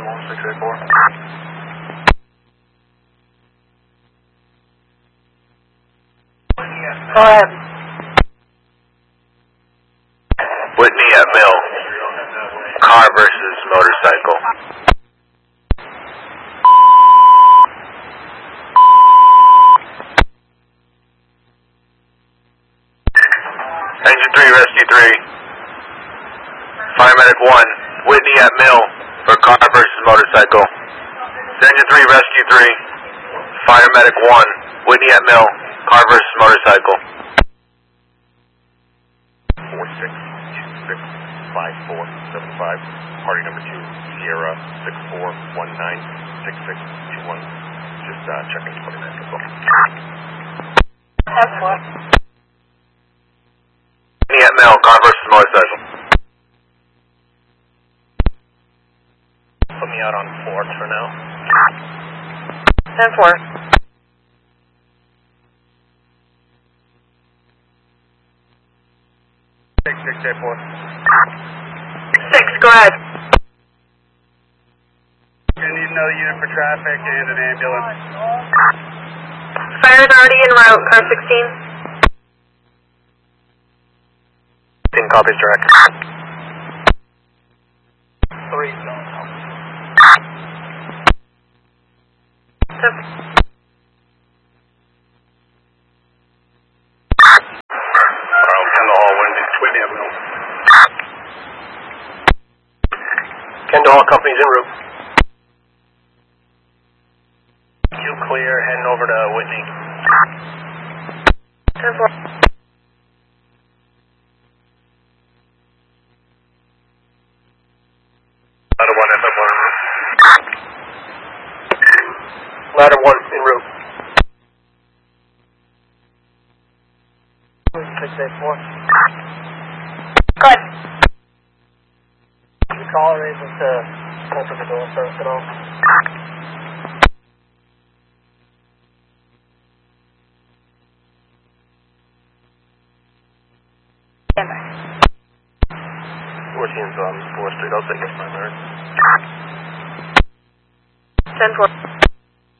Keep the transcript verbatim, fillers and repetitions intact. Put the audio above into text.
two one six eight four. Go ahead. Whitney at Mill. Car versus motorcycle. Engine three, rescue three. Fireman at one. Whitney at Mill for car versus motorcycle. Engine three, rescue three. Firemedic one. Whitney at Mill. Car versus motorcycle. four six two six five four seven five. Party number two, Sierra six four one nine six six two one. Just uh, checking twenty-nine as well. That's what. Whitney at Mill. Car versus motorcycle. Put me out on four for now. ten four. six six eight four. Six, go ahead. I need another unit for traffic and an ambulance. Fire's already en route, car sixteen. sixteen copies direct. Three. ten. Kendall, company's en route. You clear, heading over to Whitney. ten four. Ladder one, F F one. Ladder one en route. six eight four. Good. The caller able to open the door first at all? Stand by. fourteen's on fourth Street. I'll take it primary. ten four.